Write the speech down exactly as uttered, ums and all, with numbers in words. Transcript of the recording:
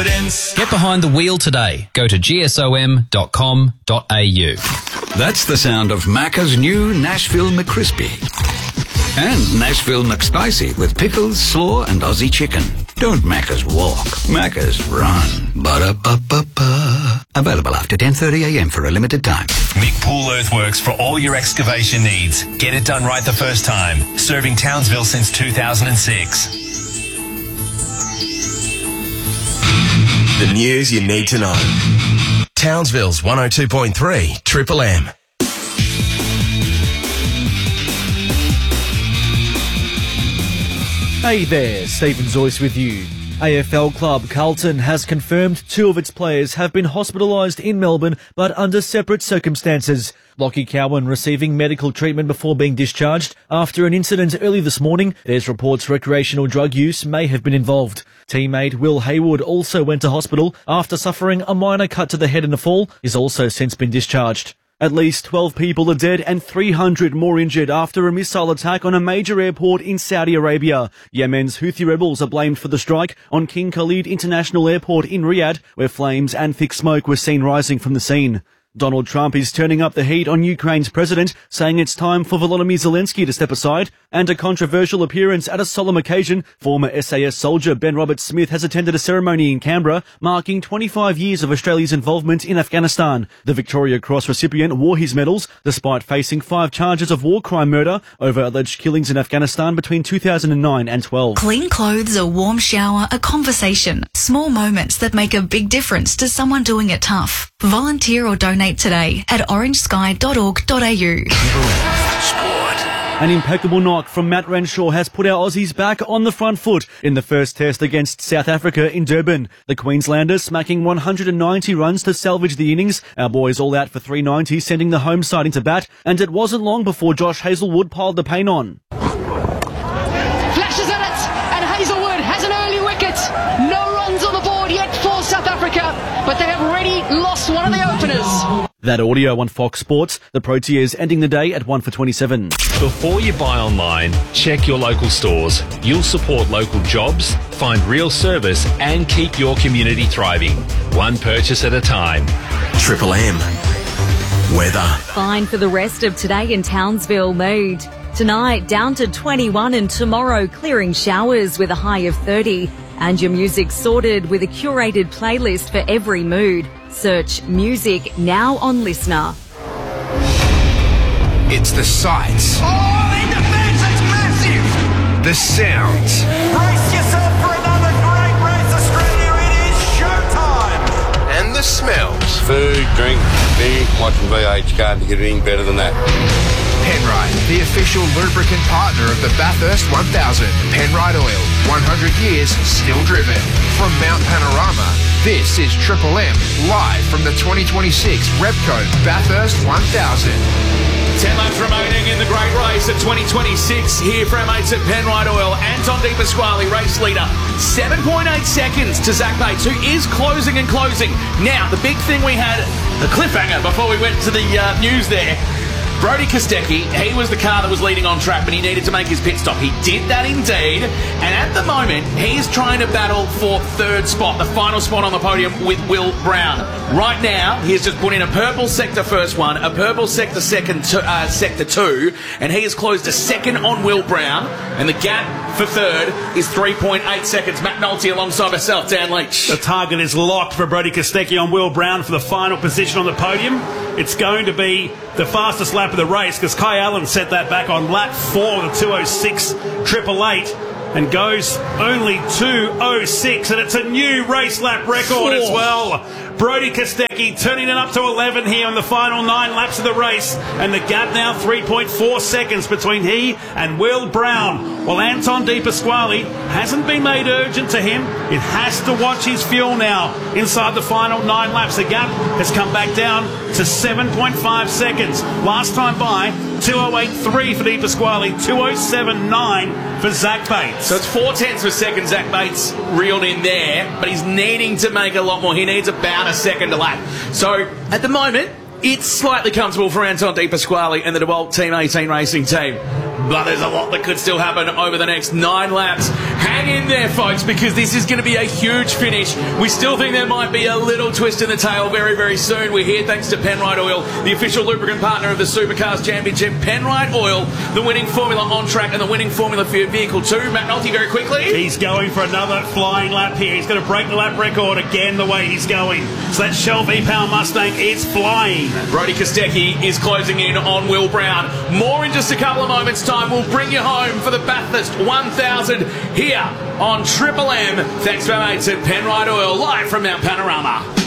confidence. Get behind the wheel today. Go to g s o m dot com dot a u. That's the sound of Macca's new Nashville McCrispy. And Nashville McSpicy with pickles, slaw and Aussie chicken. Don't Macca's walk, Macca's run. Ba-da-ba-ba-ba. Available after ten thirty a m for a limited time. Mick Pool Earthworks for all your excavation needs. Get it done right the first time. Serving Townsville since two thousand six. The news you need to know. Townsville's one oh two point three Triple M. Hey there, Stephen Zoyce with you. A F L club Carlton has confirmed two of its players have been hospitalised in Melbourne, but under separate circumstances. Lockie Cowan receiving medical treatment before being discharged after an incident early this morning. There's reports recreational drug use may have been involved. Teammate Will Haywood also went to hospital after suffering a minor cut to the head in a fall. He's also since been discharged. At least twelve people are dead and three hundred more injured after a missile attack on a major airport in Saudi Arabia. Yemen's Houthi rebels are blamed for the strike on King Khalid International Airport in Riyadh, where flames and thick smoke were seen rising from the scene. Donald Trump is turning up the heat on Ukraine's president, saying it's time for Volodymyr Zelensky to step aside. And a controversial appearance at a solemn occasion, former S A S soldier Ben Roberts-Smith has attended a ceremony in Canberra marking twenty-five years of Australia's involvement in Afghanistan. The Victoria Cross recipient wore his medals despite facing five charges of war crime murder over alleged killings in Afghanistan between two thousand nine and twelve. Clean clothes, a warm shower, a conversation. Small moments that make a big difference to someone doing it tough. Volunteer or donate today at orange sky dot org dot a u. An impeccable knock from Matt Renshaw has put our Aussies back on the front foot in the first test against South Africa in Durban. The Queenslander smacking one hundred ninety runs to salvage the innings. Our boys all out for three ninety, sending the home side into bat, and it wasn't long before Josh Hazelwood piled the paint on. Flashes at it, and Hazelwood has an early wicket. No runs on the board yet for South Africa, but they have already lost one of the openers. That audio on Fox Sports. The Proteas ending the day at one for twenty-seven. Before you buy online, check your local stores. You'll support local jobs, find real service and keep your community thriving. One purchase at a time. Triple M. Weather. Fine for the rest of today in Townsville mood. Tonight down to twenty-one and tomorrow clearing showers with a high of thirty. And your music sorted with a curated playlist for every mood. Search music now on Listener. It's the sights. Oh, in defense, it's massive! The sounds. Brace yourself for another great race, Australia. It is showtime! And the smells. Food, drink, beer, watching V H Card to get anything better than that. Penrite, the official lubricant partner of the Bathurst one thousand. Penrite Oil, one hundred years still driven. From Mount Panorama, this is Triple M, live from the twenty twenty-six Repco Bathurst one thousand. Ten laps remaining in the great race at twenty twenty-six. Here for our mates at Penrite Oil. Anton De Pasquale, race leader. seven point eight seconds to Zach Bates, who is closing and closing. Now, the big thing we had, the cliffhanger before we went to the uh, news there. Brodie Kostecki, he was the car that was leading on track, but he needed to make his pit stop. He did that indeed, and at the moment, he's trying to battle for third spot, the final spot on the podium with Will Brown. Right now, he has just put in a purple sector first one, a purple sector second, to, uh, sector two, and he has closed a second on Will Brown, and the gap for third is three point eight seconds. Matt Nolte alongside myself, Dan Leach. The target is locked for Brodie Kostecki on Will Brown for the final position on the podium. It's going to be the fastest lap of the race because Kai Allen set that back on lap four, the two oh six triple eight, and goes only two oh six, and it's a new race lap record as well. Brodie Kostecki turning it up to eleven here in the final nine laps of the race, and the gap now three point four seconds between he and Will Brown. Well, Anton De Pasquale hasn't been made urgent to him. It has to watch his fuel now inside the final nine laps. The gap has come back down to seven point five seconds. Last time by, two oh eight three for De Pasquale, two oh seven nine for Zach Bates. So it's four tenths of a second Zach Bates reeled in there, but he's needing to make a lot more. He needs about a second to lap. So at the moment, it's slightly comfortable for Anton De Pasquale and the DeWalt Team eighteen racing team. but there's a lot that could still happen over the next nine laps. Hang in there, folks, because this is going to be a huge finish. We still think there might be a little twist in the tail very, very soon. We're here thanks to Penrite Oil, the official lubricant partner of the Supercars Championship. Penrite Oil, the winning formula on track and the winning formula for your vehicle too. Matt Nolte, very quickly. He's going for another flying lap here. He's going to break the lap record again the way he's going. So that Shell V-Power Mustang is flying. Brodie Kostecki is closing in on Will Brown. More in just a couple of moments' time. We'll bring you home for the Bathurst one thousand here on Triple M. Thanks to our mates at Penrite Oil, live from Mount Panorama.